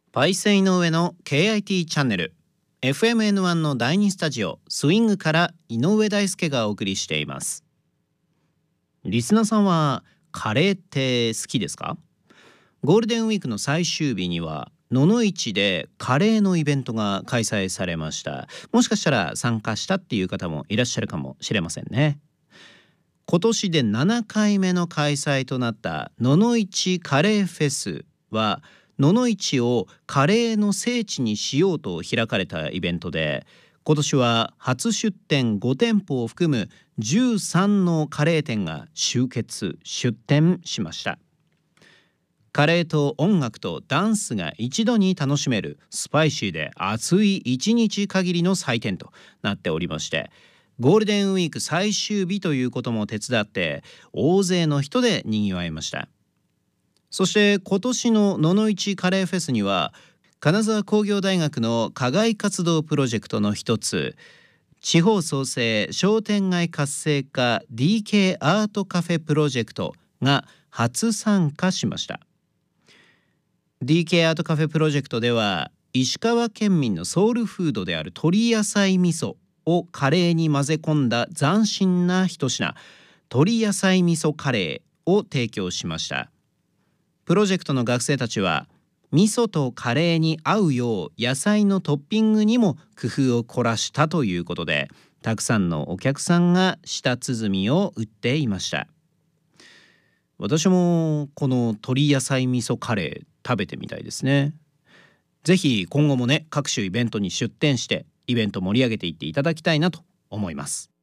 パイセイの上の KIT チャンネル FMN1 の第2スタジオスイングから井上大輔がお送りしています。リスナーさんはカレーって好きですか？ゴールデンウィークの最終日には野々市でカレーのイベントが開催されました。もしかしたら参加したっていう方もいらっしゃるかもしれませんね。今年で7回目の開催となった野々市カレーフェスは、野々市をカレーの聖地にしようと開かれたイベントで、今年は初出店5店舗を含む13のカレー店が出店しました。カレーと音楽とダンスが一度に楽しめるスパイシーで熱い一日限りの祭典となっておりまして、ゴールデンウィーク最終日ということも手伝って大勢の人で賑わいました。そして今年の野々市カレーフェスには、金沢工業大学の課外活動プロジェクトの一つ、地方創生商店街活性化 DK アートカフェプロジェクトが初参加しました。 DK アートカフェプロジェクトでは、石川県民のソウルフードである鶏野菜味噌をカレーに混ぜ込んだ斬新な一品、鶏野菜味噌カレーを提供しました。プロジェクトの学生たちは、味噌とカレーに合うよう野菜のトッピングにも工夫を凝らしたということで、たくさんのお客さんが舌鼓を打っていました。私もこの鶏野菜味噌カレー食べてみたいですね。ぜひ今後もね、各種イベントに出店してイベント盛り上げていっていただきたいなと思います。